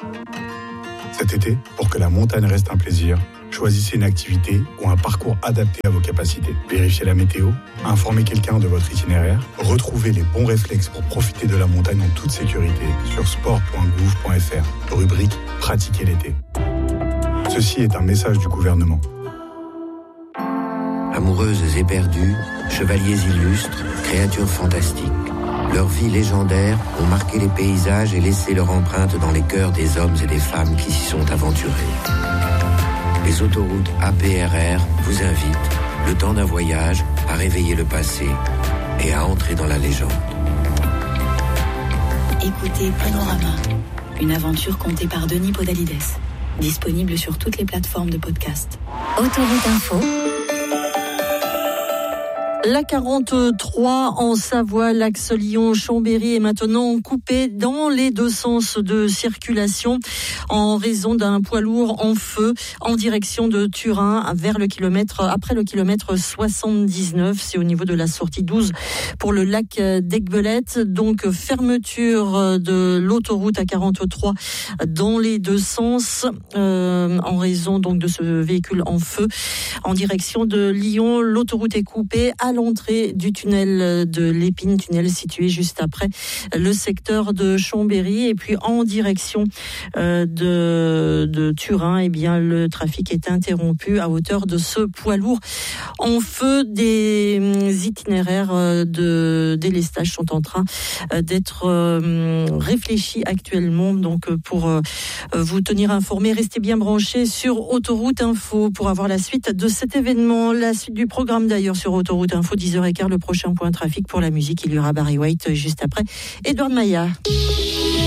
Cet été, pour que la montagne reste un plaisir, choisissez une activité ou un parcours adapté à vos capacités. Vérifiez la météo, informez quelqu'un de votre itinéraire, retrouvez les bons réflexes pour profiter de la montagne en toute sécurité sur sport.gouv.fr, rubrique « Pratiquer l'été ». Ceci est un message du gouvernement. Amoureuses et perdues, chevaliers illustres, créatures fantastiques. Leurs vies légendaires ont marqué les paysages et laissé leur empreinte dans les cœurs des hommes et des femmes qui s'y sont aventurés. Les autoroutes APRR vous invitent, le temps d'un voyage, à réveiller le passé et à entrer dans la légende. Écoutez Panorama, une aventure contée par Denis Podalides. Disponible sur toutes les plateformes de podcast. Autoroute Info. La 43 en Savoie, l'axe Lyon-Chambéry est maintenant coupé dans les deux sens de circulation en raison d'un poids lourd en feu en direction de Turin après le kilomètre 79. C'est au niveau de la sortie 12 pour le lac d'Aiguebelette. Donc fermeture de l'autoroute A43 dans les deux sens en raison donc de ce véhicule en feu en direction de Lyon. L'autoroute est coupée à l'entrée du tunnel de l'Épine, tunnel situé juste après le secteur de Chambéry. Et puis en direction de Turin, eh bien, le trafic est interrompu à hauteur de ce poids lourd en feu. Des itinéraires de délestage sont en train d'être réfléchis actuellement. Donc pour vous tenir informés, restez bien branchés sur Autoroute Info pour avoir la suite de cet événement. La suite du programme d'ailleurs sur Autoroute Info, 10h15, le prochain point trafic pour la musique. Il y aura Barry White juste après Edward Maya.